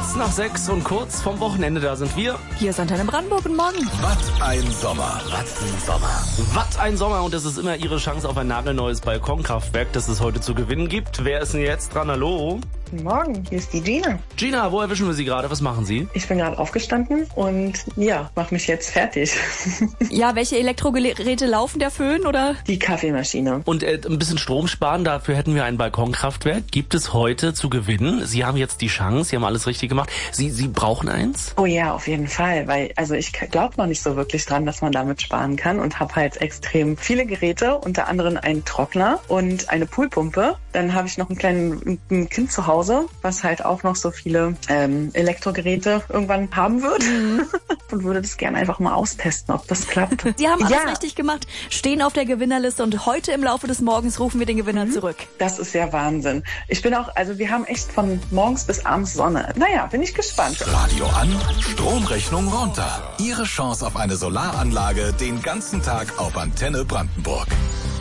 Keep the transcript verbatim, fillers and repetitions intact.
Kurz nach sechs und kurz vom Wochenende, da sind wir. Hier ist Antenne Brandenburg, guten Morgen. Was ein Sommer, was ein Sommer. Was ein Sommer und es ist immer Ihre Chance auf ein nagelneues Balkonkraftwerk, das es heute zu gewinnen gibt. Wer ist denn jetzt dran? Hallo? Guten Morgen, hier ist die Gina. Gina, wo erwischen wir Sie gerade? Was machen Sie? Ich bin gerade aufgestanden und ja, mache mich jetzt fertig. Ja, welche Elektrogeräte laufen, der Föhn oder? Die Kaffeemaschine. Und äh, ein bisschen Strom sparen, dafür hätten wir ein Balkonkraftwerk. Gibt es heute zu gewinnen? Sie haben jetzt die Chance, Sie haben alles richtig gemacht. Sie, Sie brauchen eins? Oh ja, auf jeden Fall, weil also ich glaube noch nicht so wirklich dran, dass man damit sparen kann und habe halt extrem viele Geräte, unter anderem einen Trockner und eine Poolpumpe. Dann habe ich noch einen kleinen ein Kind zu Hause, was halt auch noch so viele ähm, Elektrogeräte irgendwann haben wird mhm. und würde das gerne einfach mal austesten, ob das klappt. Sie haben alles ja. richtig gemacht, stehen auf der Gewinnerliste und heute im Laufe des Morgens rufen wir den Gewinner mhm. zurück. Das ist ja Wahnsinn. Ich bin auch, also wir haben echt von morgens bis abends Sonne. Naja, bin ich gespannt. Radio an, Stromrechnung runter. Ihre Chance auf eine Solaranlage den ganzen Tag auf Antenne Brandenburg.